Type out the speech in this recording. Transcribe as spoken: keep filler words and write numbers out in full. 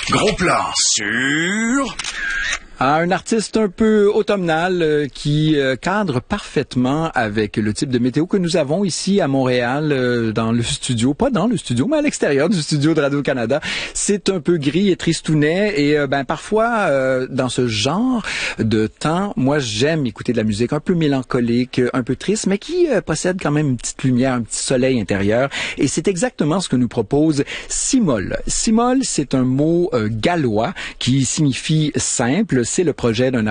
Gros plan sur... Ah, un artiste un peu automnal euh, qui euh, cadre parfaitement avec le type de météo que nous avons ici à Montréal euh, dans le studio, pas dans le studio, mais à l'extérieur du studio de Radio-Canada. C'est un peu gris et tristounet et euh, ben parfois euh, dans ce genre de temps, moi j'aime écouter de la musique un peu mélancolique, un peu triste, mais qui euh, possède quand même une petite lumière, un petit soleil intérieur. Et c'est exactement ce que nous propose Cimol. Cimol, c'est un mot euh, gallois qui signifie simple. C'est le projet d'un